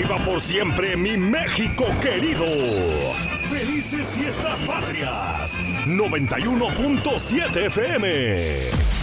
viva por siempre mi México querido! ¡Felices fiestas patrias! 91.7 FM.